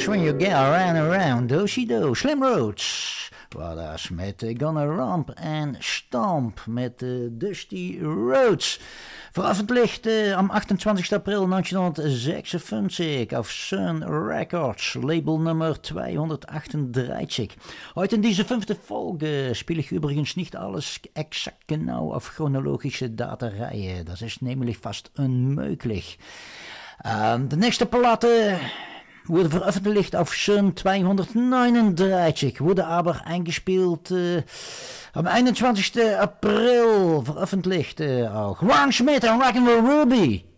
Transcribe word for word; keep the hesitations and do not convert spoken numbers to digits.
Dance when you get around around, do-si-do, Slim Rhodes. Wat met uh, Gonna Romp en Stomp met uh, Dusty Rhodes. Veröffentlicht uh, am achtentwintigsten April neunzehnhundertsechsundfünfzig auf Sun Records, Label Nummer zweihundertachtunddreißig. Heute in dieser fünften Folge spiele ich übrigens nicht alles exakt genau auf chronologische Datareihe. Das ist nämlich fast unmöglich. Ähm, die nächste Platte wurde veröffentlicht auf Sun zweihundertneununddreißig, wurde aber eingespielt äh, am einundzwanzigsten April, veröffentlicht äh, auch. Ron Schmidt und Rock'n'Roll Ruby.